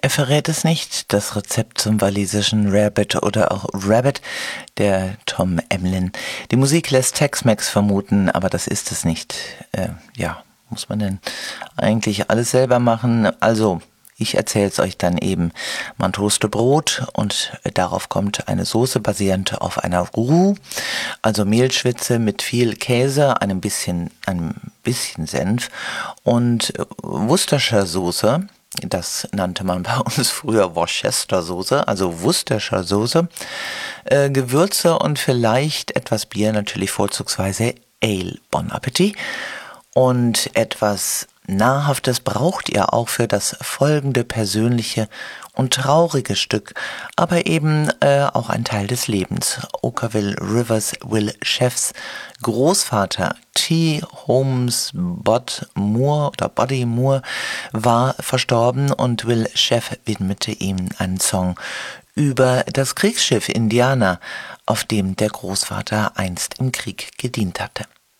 Er verrät es nicht, das Rezept zum walisischen Rarebit oder auch Rabbit, der Tom Emlyn. Die Musik lässt Tex-Mex vermuten, aber das ist es nicht. Muss man denn eigentlich alles selber machen? Also, ich erzähle es euch dann eben. Man toaste Brot und darauf kommt eine Soße basierend auf einer Roux, also Mehlschwitze mit viel Käse, einem bisschen Senf und Worcestershire Soße. Das nannte man bei uns früher Worcester Soße, also Worcestershire Soße, Gewürze und vielleicht etwas Bier, natürlich vorzugsweise Ale. Bon Appetit. Und etwas Nahrhaftes braucht ihr auch für das folgende persönliche und traurige Stück, aber eben auch ein Teil des Lebens. Okkervil Rivers Will Chefs Großvater T. Holmes Body Moore war verstorben und Will Chef widmete ihm einen Song über das Kriegsschiff Indiana, auf dem der Großvater einst im Krieg gedient hatte.